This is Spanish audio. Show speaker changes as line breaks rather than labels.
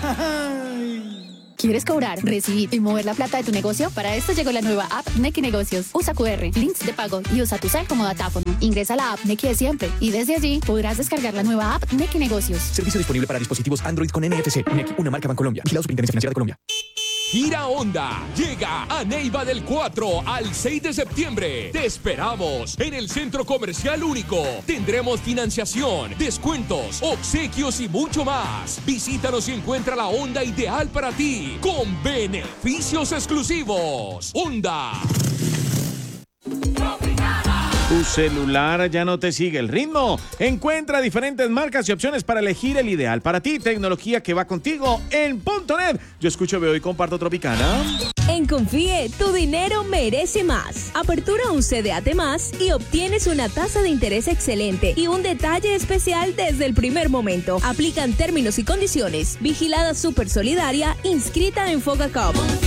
¿Quieres cobrar, recibir y mover la plata de tu negocio? Para esto llegó la nueva app Nequi Negocios. Usa QR, links de pago y usa tu cel como datáfono. Ingresa a la app Nequi de siempre y desde allí podrás descargar la nueva app Nequi Negocios.
Servicio disponible para dispositivos Android con NFC. Nequi, una marca Bancolombia. Vigilado Superintendencia Financiera de Colombia.
Gira Honda llega a Neiva del 4 al 6 de septiembre. Te esperamos en el Centro Comercial Único. Tendremos financiación, descuentos, obsequios y mucho más. Visítanos y encuentra la Honda ideal para ti con beneficios exclusivos. Honda.
Tu celular ya no te sigue el ritmo. Encuentra diferentes marcas y opciones para elegir el ideal para ti. Tecnología que va contigo en .net. Yo escucho, veo y comparto Tropicana.
En Confíe, tu dinero merece más. Apertura un CDAT más y obtienes una tasa de interés excelente y un detalle especial desde el primer momento. Aplican términos y condiciones. Vigilada Super Solidaria, inscrita en Fogacop.